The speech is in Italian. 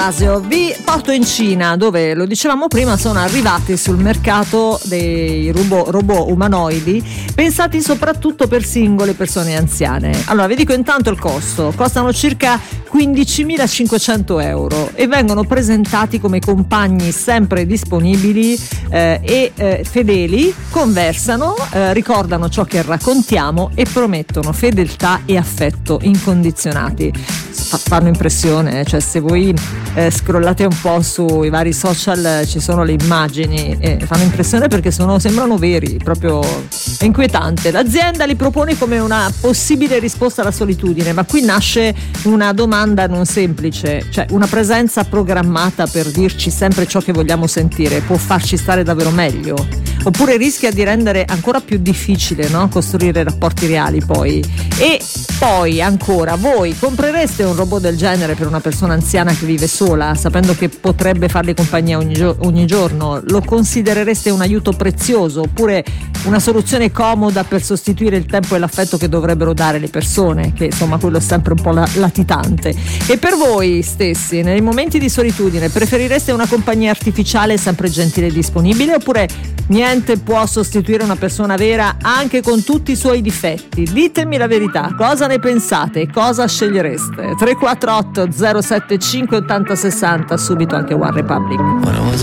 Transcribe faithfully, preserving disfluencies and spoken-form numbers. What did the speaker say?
Vi porto in Cina, dove, lo dicevamo prima, sono arrivati sul mercato dei robot, robot umanoidi pensati soprattutto per singole persone anziane. Allora vi dico intanto il costo: costano circa quindicimilacinquecento euro e vengono presentati come compagni sempre disponibili eh, e eh, fedeli, conversano, eh, ricordano ciò che raccontiamo e promettono fedeltà e affetto incondizionati. Fanno impressione, cioè se voi eh, scrollate un po' sui vari social eh, ci sono le immagini e fanno impressione perché sono, sembrano veri, proprio è inquietante. L'azienda li propone come una possibile risposta alla solitudine, ma qui nasce una domanda non semplice, cioè una presenza programmata per dirci sempre ciò che vogliamo sentire può farci stare davvero meglio? Oppure rischia di rendere ancora più difficile, no? Costruire rapporti reali poi. E poi ancora, voi comprereste un robot del genere per una persona anziana che vive sola, sapendo che potrebbe farle compagnia ogni, gio- ogni giorno? Lo considerereste un aiuto prezioso oppure una soluzione comoda per sostituire il tempo e l'affetto che dovrebbero dare le persone, che insomma quello è sempre un po' la- latitante? E per voi stessi, nei momenti di solitudine, preferireste una compagnia artificiale sempre gentile e disponibile, oppure niente può sostituire una persona vera anche con tutti i suoi difetti? Ditemi la verità, cosa ne pensate? Cosa scegliereste? tre quattro otto zero sette cinque ottanta sessanta, subito anche One Republic.